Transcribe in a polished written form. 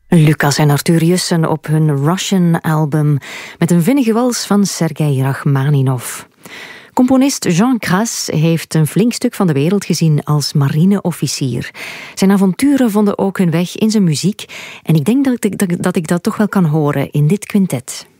Lucas en Arthur Jussen op hun Russian-album met een vinnige wals van Sergei Rachmaninov. Componist Jean Cras heeft een flink stuk van de wereld gezien als marineofficier. Zijn avonturen vonden ook hun weg in zijn muziek en ik denk dat ik dat toch wel kan horen in dit quintet.